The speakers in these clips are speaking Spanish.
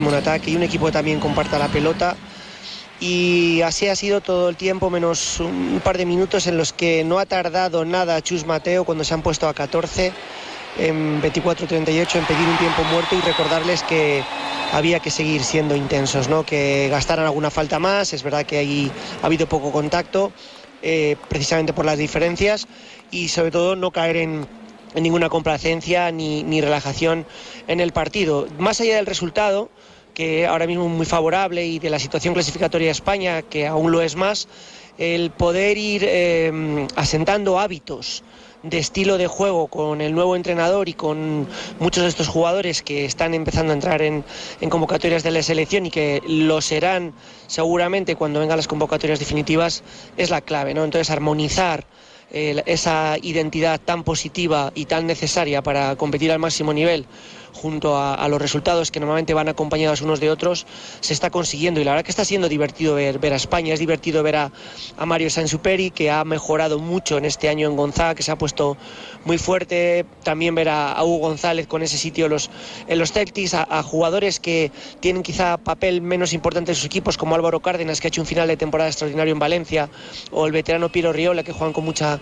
un ataque y un equipo que también comparta la pelota. Y así ha sido todo el tiempo, menos un par de minutos en los que no ha tardado nada Chus Mateo cuando se han puesto a 14 en 24-38 en pedir un tiempo muerto y recordarles que había que seguir siendo intensos, ¿no? Que gastaran alguna falta más. Es verdad que ahí ha habido poco contacto, precisamente por las diferencias, y sobre todo no caer en ninguna complacencia ni relajación en el partido. Más allá del resultado, que ahora mismo es muy favorable, y de la situación clasificatoria de España, que aún lo es más, el poder ir asentando hábitos de estilo de juego con el nuevo entrenador y con muchos de estos jugadores que están empezando a entrar en convocatorias de la selección y que lo serán seguramente cuando vengan las convocatorias definitivas, es la clave, ¿no? Entonces, armonizar esa identidad tan positiva y tan necesaria para competir al máximo nivel, junto a los resultados que normalmente van acompañados unos de otros, se está consiguiendo. Y la verdad que está siendo divertido ver a España. Es divertido ver a Mario Sansuperi, que ha mejorado mucho en este año en Gonzaga, que se ha puesto muy fuerte. También ver a Hugo González con ese sitio en los Celtics, a jugadores que tienen quizá papel menos importante en sus equipos, como Álvaro Cárdenas, que ha hecho un final de temporada extraordinario en Valencia, o el veterano Piero Riola, que juegan con mucha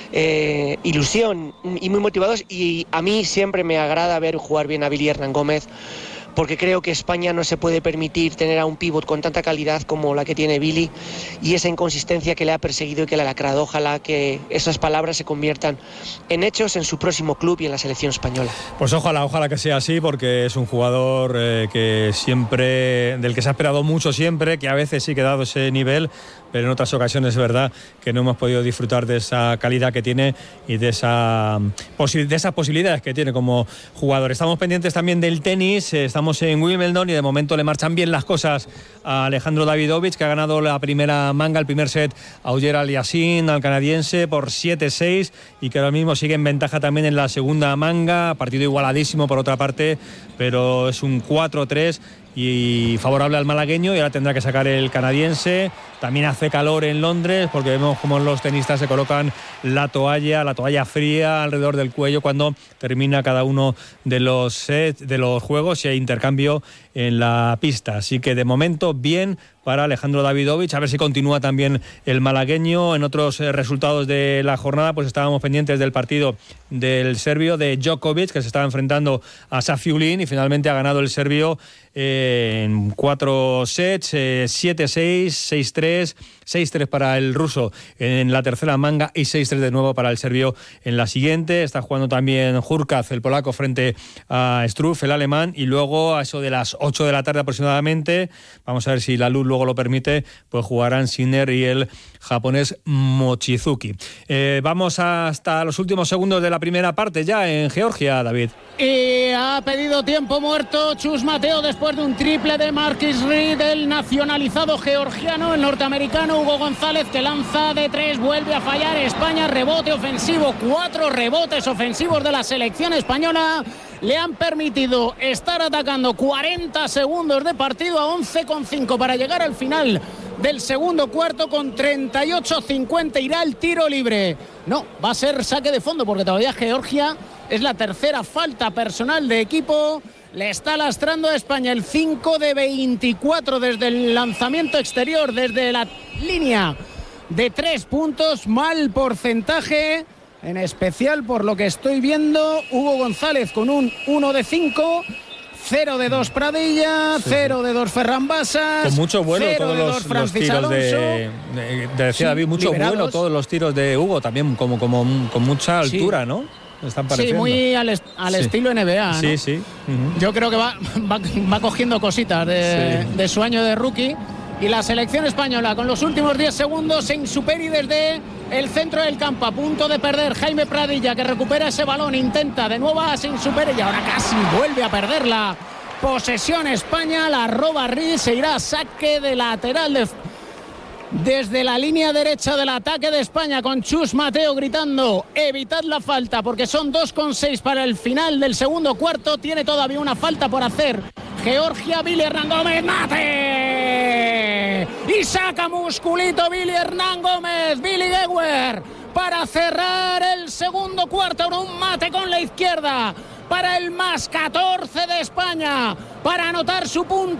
ilusión y muy motivados. Y a mí siempre me agrada ver jugar bien a Billy Hernán Gómez, porque creo que España no se puede permitir tener a un pívot con tanta calidad como la que tiene Billy, y esa inconsistencia que le ha perseguido y que le ha lacrado. Ojalá que esas palabras se conviertan en hechos en su próximo club y en la selección española. Pues ojalá que sea así, porque es un jugador que siempre, del que se ha esperado mucho siempre, que a veces sí que ha dado ese nivel, pero en otras ocasiones es verdad que no hemos podido disfrutar de esa calidad que tiene y de esas posibilidades que tiene como jugador. Estamos pendientes también del tenis, estamos en Wimbledon y de momento le marchan bien las cosas a Alejandro Davidovich, que ha ganado la primera manga, el primer set a Auger Aliassime, al canadiense, por 7-6, y que ahora mismo sigue en ventaja también en la segunda manga. Partido igualadísimo por otra parte, pero es un 4-3 y favorable al malagueño, y ahora tendrá que sacar el canadiense. También hace calor en Londres, porque vemos cómo los tenistas se colocan la toalla fría alrededor del cuello cuando termina cada uno de los sets, de los juegos, y hay intercambio en la pista. Así que de momento bien para Alejandro Davidovich, a ver si continúa también el malagueño. En otros resultados de la jornada, pues estábamos pendientes del partido del serbio de Djokovic, que se estaba enfrentando a Safiullin, y finalmente ha ganado el serbio en 4 sets, 7-6, 6-3, 6-3 para el ruso en la tercera manga y 6-3 de nuevo para el serbio en la siguiente. Está jugando también Hurkacz, el polaco, frente a Struff, el alemán, y luego a eso de las 8 de la tarde aproximadamente, vamos a ver si la luz luego lo permite, pues jugarán Sinner y el japonés Mochizuki. Vamos hasta los últimos segundos de la primera parte ya en Georgia, David. Y ha pedido tiempo muerto Chus Mateo después de un triple de Marquis Reed, el nacionalizado georgiano. El norteamericano Hugo González, que lanza de 3, vuelve a fallar. España, rebote ofensivo, 4 rebotes ofensivos de la selección española le han permitido estar atacando 40 segundos de partido a 11,5 para llegar al final del segundo cuarto. Con 38-50 irá el tiro libre. No, va a ser saque de fondo, porque todavía Georgia es la tercera falta personal de equipo. Le está lastrando a España el 5 de 24 desde el lanzamiento exterior, desde la línea de 3 puntos. Mal porcentaje, en especial por lo que estoy viendo. Hugo González con un 1 de 5, 0 de 2 Pradilla, 0 de 2 Ferran Basas, con mucho vuelo todos los tiros de decía David, mucho liberados. Vuelo todos los tiros de Hugo, también como con mucha altura, sí, ¿no? Están pareciendo. Sí, muy al estilo NBA, ¿no? Sí, sí. Uh-huh. Yo creo que va cogiendo cositas de su año de rookie. Y la selección española con los últimos 10 segundos en Sansuperi desde el centro del campo, a punto de perder. Jaime Pradilla, que recupera ese balón, intenta de nuevo a Sansuperi y ahora casi vuelve a perderla. Posesión España, la roba Reed, se irá a saque de lateral desde la línea derecha del ataque de España, con Chus Mateo gritando: evitad la falta, porque son 2,6 para el final del segundo cuarto. Tiene todavía una falta por hacer Georgia. Billy Hernán Gómez, mate, y saca musculito Billy Hernán Gómez, Billy Gewer, para cerrar el segundo cuarto. Un mate con la izquierda para el más 14 de España, para anotar su punto